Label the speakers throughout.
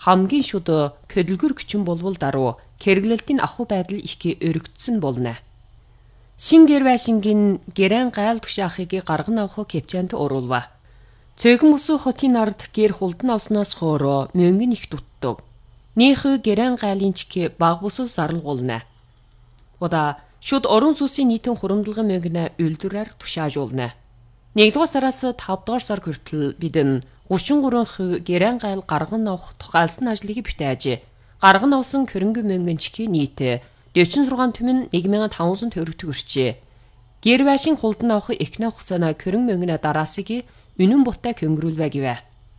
Speaker 1: хамгийн шүд көдөлгөр күчин болвол даруй хэрэглэлтийн ахуй байдал их өргөдсөн болно. Шин гэр байшингийн гэрэн гайл тушаахыг гарган авах кепчант оруулва. Цөөхөн өсө хотын ард гэр хулдан авснаас хоороо мөнгөн их дутдаг. Нөх гэрэн гайлын чиг баг бусал зарлуулна. Ода шүд орон сүсийн нийтийн хуримдлагын мөнгөнө үйлдвэрээр тушаажуулна. 1-р сараас 5-р сар хүртэл бидэн 33% гэрэн гайл гарган авах тухайлсан ажлыг бүтээж, гарган авсан хөрөнгө мөнгөн чиг нийт 46 түмэн 1500 төгрөг төрчээ. Гэр байшин хулдан авах эхнэ хугацааны хөрөнгө мөнгөнө дараасыг үнэн бутаа көнгөрүүлвэ гэвэ.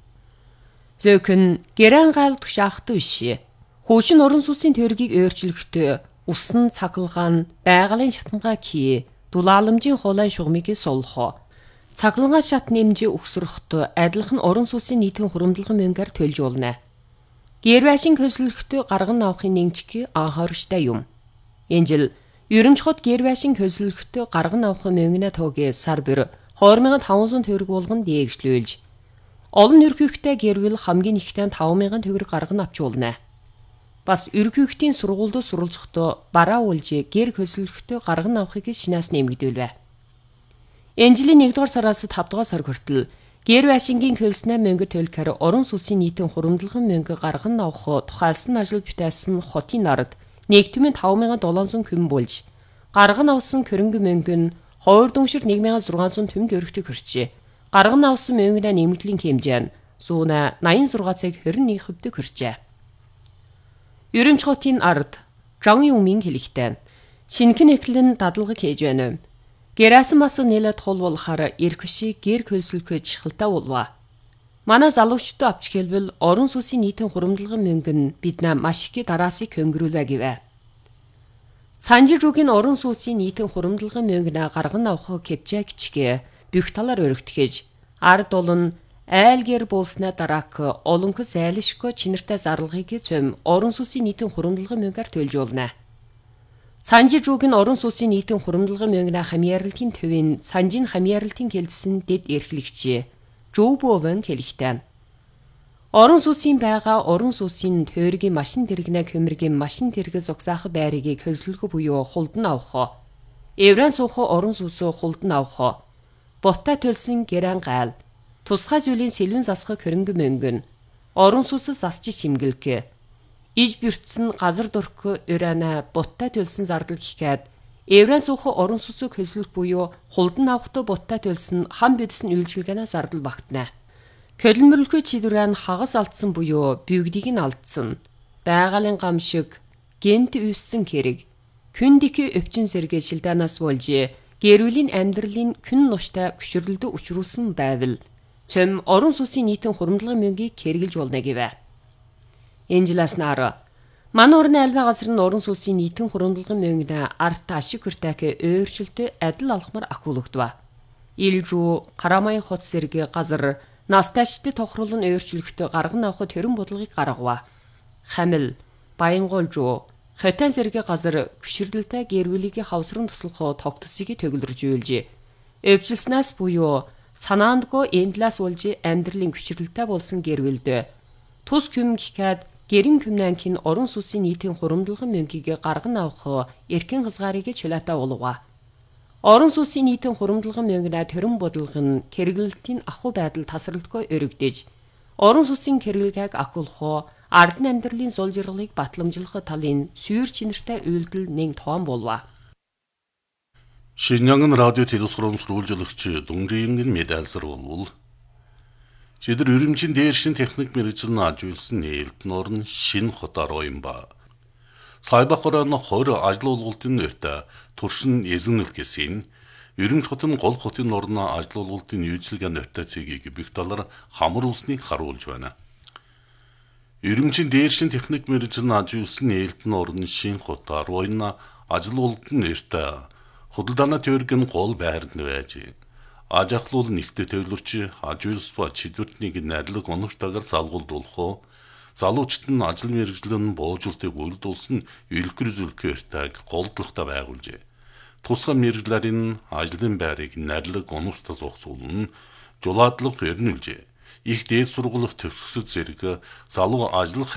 Speaker 1: Зөкөн гэрэн гайл тушаахт биш. Хуучин орон сүсийн төргийг өөрчлөхтөө усан цахилгаан байгалийн шатангаа кий дулааламжийн хуулайн шугамыг суллах. Цахилгаан шат нэмж өгсөрөхтөө адилхан орон сүсийн нийтийн хуримдлагын мөнгөөр төлж болно. Гэр байшин хөсөлгөтөө гарган авахын нэгжиг анхааралтай юм. Энэ жил Ерөнхий хот гэр байшин хөсөлгөтөө гарган авах мөнгөний тоогийн сар бүр 2500 төгрөг болгон дээшлүүлж, олон ерөнхийдөө гэрвэл хамгийн ихтэй 5000 төгрөг гарган авчулна. Бас ерөнхийдийн сургуульд суралцахдаа бараа үлж гэр хөсөлгөтөө гарган авахыг шинээс нэмэгдүүлвэ. Энэ жилийн 1-р сараас 5-р сар хүртэл гэр байшингийн хөлснөө мөнгө төлөхөр орон сүсийн нийтийн хуримдлагын мөнгө гарган авах тухайлсан ажил бүтээсэн хотын ард 1,5700 хүм болж, гарган авсан хөрөнгө мөнгө нь хоёр дүншир 1600 түмэнд өргөдөг хүрчээ. Гарган авсан мөнгөний нэмэгдлийн хэмжээ нь 186 цаг 21% хүрчээ. Ерөнхий хотын ард Жан Юмын хэлэхдээ шинхэн эхлэн дадлага хийж байна. Гэрээс мас нэлээд хол болохоор ирэх шиг гэр хөлсөлгөж хилтаа болва. Манай залуучдад авч хэлбэл орон сүсийн нийтийн хуримдлагын мөнгө нь биднээ маш их дараасыг хөнгөрүүлвэ гэвэ. Санжиржуугийн орон сүсийн нийтийн хуримдлагын мөнгөнө гарган авах кепчэ гिचгээ бүх талаар өргөтгөж, ард олон айл гэр болсноо дараак олонхос айлшгүй чинэртэй зарлагыг зөм орон сүсийн нийтийн хуримдлагын мөнгөөр төлж болно. Санжиржуугийн орон сүсийн нийтийн хуримдлагын мөнгөнө хамьяаралтын төвийн санжийн хамьяаралтын хэлсэн дэд эрхлэгч Жобовэн хэлэхдээ орон сүсийн байгаа орон сүсийн тойргийн машин тэрэгнэ көмөргийн машин тэрэг зогсаах байрыг хөлсөлгө буюу хулдан авах. Еврен суух орон сүсөө хулдан авах. Боттой төлсөн гэрэн гайл тусгай зүйлийн сэлвэн засах хөрөнгө мөнгөн орон сүсэс засч чимгэлг. Иж бэртсэн газар дөрөх өрөөнө боттой төлсөн зардал гэхэд Еврен суух орон сүсөө хөлсөлгөх буюу хулдан авахтай боттой төлсөн хам бидсэн үйлчилгээнээс зардал багтана. Көлмөрлөхөй чидүрэн хагас алдсан буюу бүгдийг нь алдсан. Байгалийн гам шиг гэнт үйссэн хэрэг. Күндики өвчин сэргээ шилдаанаас болж гэрүүлийн амьдралын күн нуштай гүшрэлд учруулсан байвал цөм орон сүсийн нийтийн хуримдлагын мөнгийг хэрэгжилж болно гэвэ. Энэ жилээс наар манай орны альва газар нь орон сүсийн нийтийн хуримдлагын мөнгөний арт ашиг хүртээх өөрчлөлтөд адил алхмаар ахиулагдва. Илжүү Карамай хот сэрэг газар насташд тохируулан өөрчлөлтөд гарган авах төрөн бодлогыг гаргав. Хамил Баянгуулжуу хотын сэрэг газар гүшрэлтэй гэрүүлийг хавсран туслах тогтсыг төгөлржүүлж, өвчлснээс буюу санаандгүй эндлээс болж амьдралын гүшрэлтэй болсон гэрүүлд тус хүм гэхэд гэрэн комнанкийн орон сүсийн нийтийн хуримдлагын мөнгийг гарган авах эрхэн хязгаарыг чулаатаа болов. Орон сүсийн нийтийн хуримдлагын мөнгөний төрөн бодлого нь хэрэглэлтийн ахуй байдал тасралтгүй өргөдөж, орон сүсийн хэрэглэгийг ахиулах, ардын амьдралын сул жаргалыг батламжлах талын сүйр чинэртэй үйлдэл нэг тоон болов.
Speaker 2: Шинжянган радио телевизорын сурвалжлагч Дунгжингэн медальсар болвол Шидэр өрөмжийн дээршин техник мэргэжил ажиулсан нээлтэн орн шинэ хот ароин ба. Сайбахаран 20 ажил олголтын нэртэ туршин эзэнэл гэсэн өрөмж хотын гол хотын орн ажил олголтын үйлчилгээ нэртэ цэгийг бүх талаар хамар усныг харуулж байна. Өрөмжийн дээршин техник мэргэжил ажиулсан нээлтэн орн шинэ хот ароин ажил олголтын нэртэ худалдааны тойргийн гол байранд байж. Ажахлуул нэгтэ төвлөрч ажуулс ба чидвэртнийг найрлаг оновчтойгоор залгуулдуулах, залуучд нь ажил мэргэжлэн боожуултыг үйлдүүлсэн элхэр зүлхээртайг голдлохтой байгуулжээ. Тусгай мэргэжлэрийн ажлын байрыг найрлаг оновчтой зогсуулна, жулаадлага өрнүүлжээ. Их дээд сургууль төгсгөсөд зэрэг залуу ажиллах